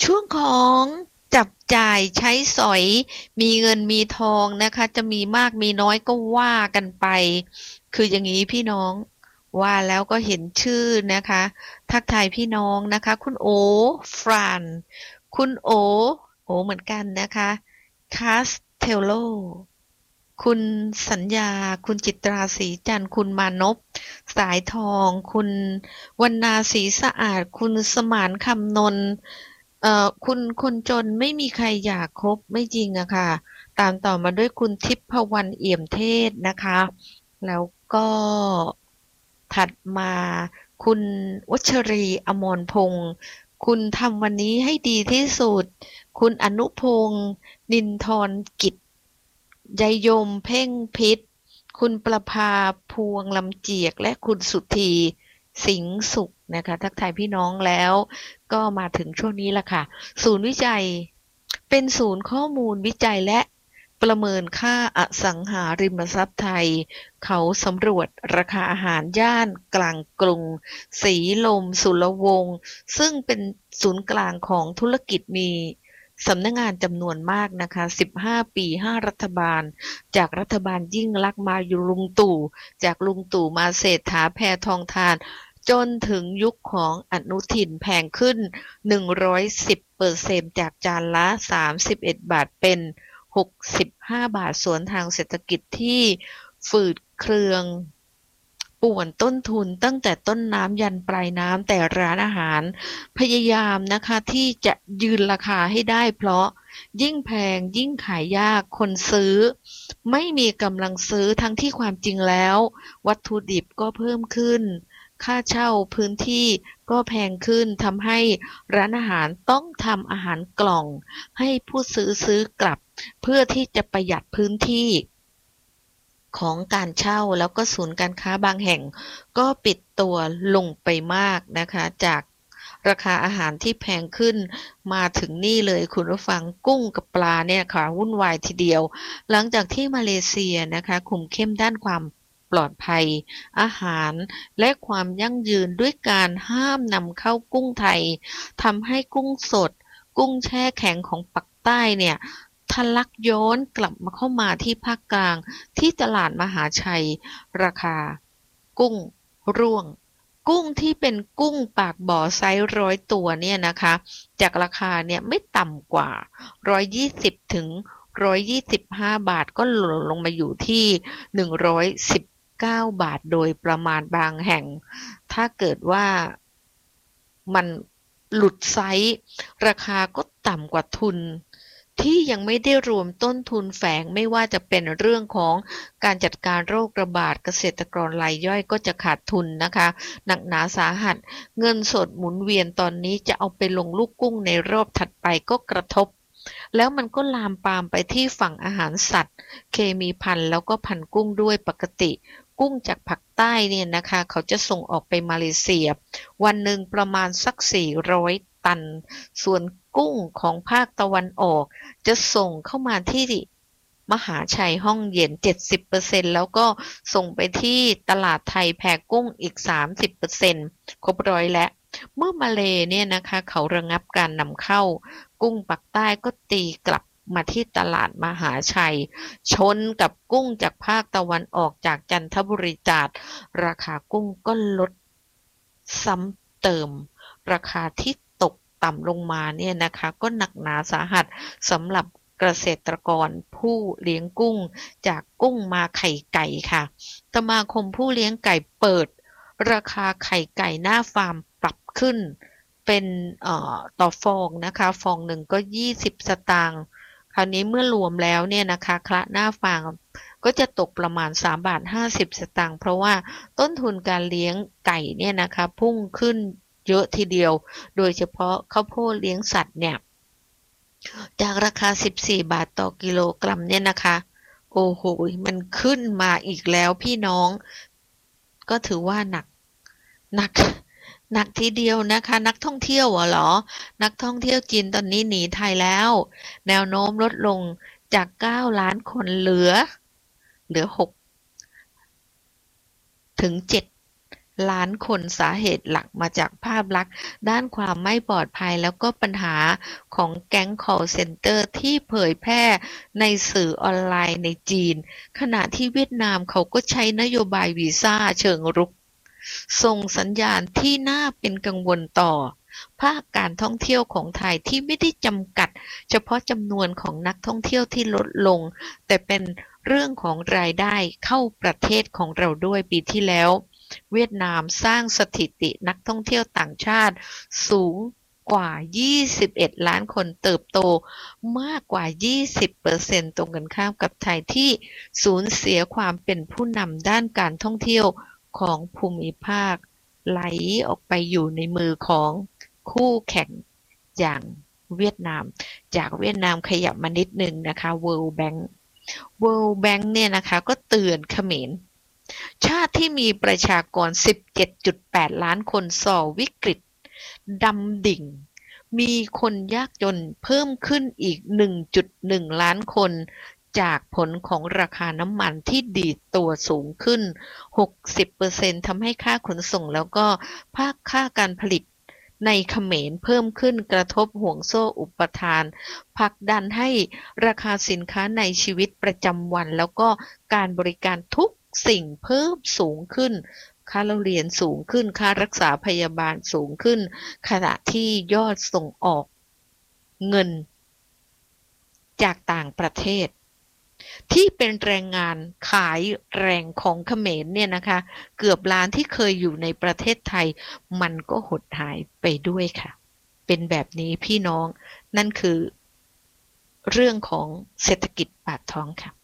ช่วงของจับจ่ายใช้สอยมีเงินมีทองนะคะจะมีมากมีน้อยก็ว่ากันไปคืออย่างนี้พี่น้องว่าแล้วก็เห็นชื่อนะคะทักทายพี่น้องนะคะคุณโอฟรานคุณโอเหมือนกันนะคะคาสเทลโลคุณสัญญาคุณจิตราศรีจันทร์คุณมานพสายทองคุณวรรณาศรีสะอาดคุณสมานคำนนท์ คุณคนจนไม่มีใครอยากคบไม่จริงอะค่ะตามต่อมาด้วยคุณทิพวรรณเอี่ยมเทศนะคะแล้วก็ถัดมาคุณวัชรีอมรพงศ์คุณทำวันนี้ให้ดีที่สุดคุณอนุพงศ์นินทรกิจยายยมเพ่งพิษคุณประภาพวงลำเจียกและคุณสุธีสิงห์สุขนะคะทักทายพี่น้องแล้ว ก็มาถึงช่วงนี้ละค่ะศูนย์วิจัยเป็นศูนย์ข้อมูลวิจัยและประเมินค่าอสังหาริมทรัพย์ไทยเขาสำรวจราคาอาหารย่านกลางกรุงศรีลมสุรวงศ์ซึ่งเป็นศูนย์กลางของธุรกิจมีสำนักงานจำนวนมากนะคะ15ปี5รัฐบาลจากรัฐบาลยิ่งลักษณ์มาอยู่ลุงตู่จากลุงตู่มาเศรษฐาแพทองธาร จนถึงยุคของอนุทินแพงขึ้น110%จากจานละ31บาทเป็น65บาทสวนทางเศรษฐกิจที่ฝืดเคืองป่วนต้นทุนตั้งแต่ต้นน้ำยันปลายน้ำแต่ร้านอาหารพยายามนะคะที่จะยืนราคาให้ได้เพราะยิ่งแพงยิ่งขายยากคนซื้อไม่มีกำลังซื้อทั้งที่ความจริงแล้ววัตถุดิบก็เพิ่มขึ้น ค่าเช่าพื้นที่ก็แพงขึ้นทำให้ร้านอาหารต้องทำอาหารกล่องให้ผู้ซื้อกลับเพื่อที่จะประหยัดพื้นที่ของการเช่าแล้วก็ศูนย์การค้าบางแห่งก็ปิดตัวลงไปมากนะคะจากราคาอาหารที่แพงขึ้นมาถึงนี่เลยคุณผู้ฟังกุ้งกับปลาเนี่ยค่ะวุ่นวายทีเดียวหลังจากที่มาเลเซียนะคะคุมเข้มด้านความปลอดภัยอาหารและความยั่งยืนด้วยการห้ามนำเข้ากุ้งไทยทำให้กุ้งสดกุ้งแช่แข็งของปักใต้เนี่ยทะลักย้อนกลับมาเข้ามาที่ภาคกลาง ที่ตลาดมหาชัยราคากุ้งร่วงกุ้งที่เป็นกุ้งปากบ่อไซส์100 ตัวเนี่ยนะคะจากราคาเนี่ยไม่ต่ำกว่า120ถึง125 บาทก็หล่นลงมาอยู่ที่119 บาทโดยประมาณบางแห่งถ้าเกิดว่ามันหลุดไซส์ราคาก็ต่ำกว่าทุน ที่ยังไม่ได้รวมต้นทุนแฝงไม่ว่าจะเป็นเรื่องของการจัดการโรคระบาดเกษตรกรรายย่อยก็จะขาดทุนนะคะหนักหนาสาหัสเงินสดหมุนเวียนตอนนี้จะเอาไปลงลูกกุ้งในรอบถัดไปก็กระทบแล้วมันก็ลามปามไปที่ฝั่งอาหารสัตว์เคมีพันธุ์แล้วก็พันธุ์กุ้งด้วยปกติกุ้งจากภาคใต้เนี่ยนะคะเขาจะส่งออกไปมาเลเซียวันหนึ่งประมาณสัก400 ตันส่วนกุ้งของภาคตะวันออก จะส่งเข้ามาที่มหาชัยห้องเย็น70%แล้วก็ส่งไปที่ตลาดไทยแพกุ้งอีก30%ครบร้อยแล้วเมื่อมาเลเนี่ยนะคะเขาระงับการนำเข้ากุ้งปักใต้ก็ตีกลับมาที่ตลาดมหาชัยชนกับกุ้งจากภาคตะวันออกจากจันทบุรีตราดราคากุ้งก็ลดซ้ำเติมราคาที่ตกต่ำลงมาเนี่ยนะคะก็หนักหนาสาหัส สำหรับเกษตรกรผู้เลี้ยงกุ้งจากกุ้งมาไข่ไก่ค่ะสมาคมผู้เลี้ยงไก่เปิดราคาไข่ไก่หน้าฟาร์มปรับขึ้นเป็นต่อฟองนะคะฟองหนึ่งก็20สตางค์คราวนี้เมื่อรวมแล้วเนี่ยนะคะคละหน้าฟาร์มก็จะตกประมาณ3.50 บาทเพราะว่าต้นทุนการเลี้ยงไก่เนี่ยนะคะพุ่งขึ้นเยอะทีเดียวโดยเฉพาะข้าวโพดเลี้ยงสัตว์เนี่ย จากราคา14บาทต่อกิโลกรัมเนี่ยนะคะโอ้โหมันขึ้นมาอีกแล้วพี่น้องก็ถือว่าหนักหนักทีเดียวนะคะนักท่องเที่ยวเหรอนักท่องเที่ยวจีนตอนนี้หนีไทยแล้วแนวโน้มลดลงจาก9 ล้านคนเหลือ6ถึง7 ล้านคนสาเหตุหลักมาจากภาพลักษณ์ด้านความไม่ปลอดภัยแล้วก็ปัญหาของแก๊ง call center ที่เผยแพร่ในสื่อออนไลน์ในจีนขณะที่เวียดนามเขาก็ใช้นโยบายวีซ่าเชิงรุกส่งสัญญาณที่น่าเป็นกังวลต่อภาคการท่องเที่ยวของไทยที่ไม่ได้จำกัดเฉพาะจำนวนของนักท่องเที่ยวที่ลดลงแต่เป็นเรื่องของรายได้เข้าประเทศของเราด้วยปีที่แล้วเวียดนามสร้างสถิตินักท่องเที่ยวต่างชาติสูงกว่า21ล้านคนเติบโตมากกว่า20%ตรงกันข้ามกับไทยที่สูญเสียความเป็นผู้นำด้านการท่องเที่ยวของภูมิภาคไหลออกไปอยู่ในมือของคู่แข่งอย่างเวียดนามจากเวียดนามขยับมานิดนึงนะคะ World Bank เนี่ยนะคะก็เตือนเขมรชาติที่มีประชากร 17.8 ล้านคนส่อวิกฤตดำดิ่งมีคนยากจนเพิ่มขึ้นอีก 1.1 ล้านคนจากผลของราคาน้ำมันที่ดีดตัวสูงขึ้น 60% ทำให้ค่าขนส่งแล้วก็ภาคค่าการผลิตในเขมรเพิ่มขึ้นกระทบห่วงโซ่อุปทานผลักดันให้ราคาสินค้าในชีวิตประจำวันแล้วก็การบริการทุกสิ่งเพิ่มสูงขึ้นค่าเรียนสูงขึ้นค่ารักษาพยาบาลสูงขึ้นขณะที่ยอดส่งออกเงินจากต่างประเทศที่เป็นแรงงานขายแรงของเขมรเนี่ยนะคะเกือบล้านที่เคยอยู่ในประเทศไทยมันก็หดหายไปด้วยค่ะเป็นแบบนี้พี่น้องนั่นคือเรื่องของเศรษฐกิจปากท้องค่ะ